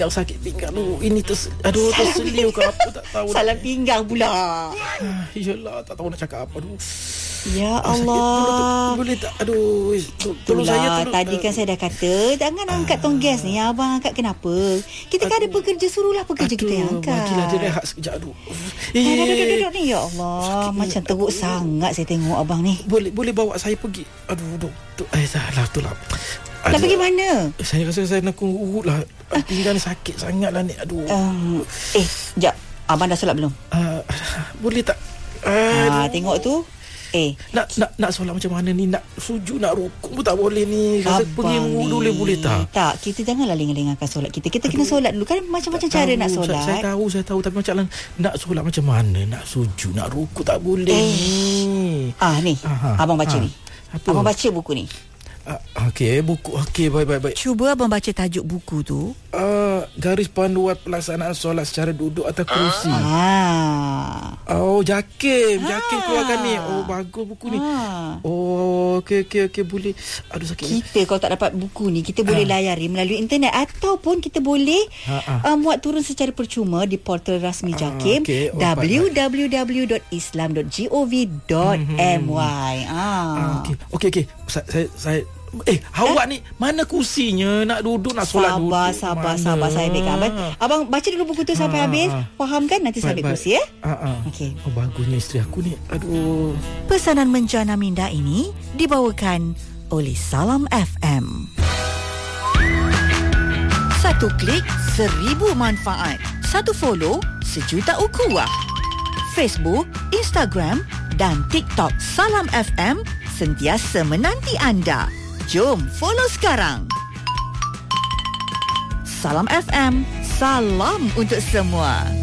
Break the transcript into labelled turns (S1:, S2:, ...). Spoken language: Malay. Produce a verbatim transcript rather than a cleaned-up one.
S1: Yang sakit pinggang tu, ini ters, aduh terseliu ke apa tak tahu.
S2: Salah pinggang pula.
S1: Yalah, tak tahu nak cakap apa tu.
S2: Ya Allah.
S1: Boleh tak? Aduh, tolong saya tolong.
S2: Tadi kan saya dah kata jangan angkat tong gas ni. Abang angkat kenapa? Kita kan ada pekerja, suruhlah pekerja kita yang angkat.
S1: Bagilah dia rehat sekejap. Aduh.
S2: Eh, dah, dah, dah, dah, dah, ni. Ya Allah, macam teruk sangat saya tengok abang ni.
S1: Boleh boleh bawa saya pergi. Aduh, doktor. Eh, salah tu lah.
S2: Nak pergi mana?
S1: Saya rasa saya nak urut lah. Pinggang sakit sangat lah ni. Aduh.
S2: Um, eh, sekejap. Abang dah solat belum?
S1: Uh, boleh tak?
S2: Ah, tengok tu. Eh,
S1: nak nak nak solat macam mana ni? Nak sujud, nak rukuk pun tak boleh ni. Rasa pergi dulu boleh tak?
S2: Tak, kita janganlah lengah-lengahkan solat kita. Kita kena solat dulu. Kan macam-macam cara nak solat.
S1: Saya, saya tahu, saya tahu. Tapi macam nak solat macam mana? Nak sujud, nak rukuk tak boleh
S2: eh.
S1: ni.
S2: Ah, ni. Aha. Abang baca ha. ni.
S1: Apa?
S2: Abang baca buku ni.
S1: Uh, Okey, buku. Okey, baik, baik, baik.
S2: Cuba abang baca tajuk buku tu.
S1: Uh, garis panduan pelaksanaan solat secara duduk atau kerusi.
S2: Ah.
S1: Oh, Jakim.
S2: Ah.
S1: Jakim keluarkan ni. Oh, bagus buku ni.
S2: Ah.
S1: Oh, okey, okey, okey. Boleh. Aduh, sakit.
S2: Kita kalau tak dapat buku ni, kita boleh ah. layari melalui internet. Ataupun kita boleh ah, ah. Uh, muat turun secara percuma di portal rasmi Jakim. Ah, okay. oh, w w w dot islam dot gov dot m y. Ah.
S1: Okey, okey, okey. Saya, saya, saya Eh, awak eh? ni mana kursinya? Nak duduk, nak solat duduk.
S2: Sabar, sabar, mana? sabar. Saya ambilkan abang. Abang baca dulu buku tu ha, sampai habis. Ha. Faham kan? Nanti saya ambil kursi, ya?
S1: Ha, ha. Okey. Oh, bagusnya isteri aku ni. Aduh.
S2: Pesanan menjana minda ini dibawakan oleh Salam F M. Satu klik, seribu manfaat. Satu follow, sejuta ukhuwah. Facebook, Instagram dan TikTok Salam F M sentiasa menanti anda. Jom follow sekarang. Salam F M, salam untuk semua.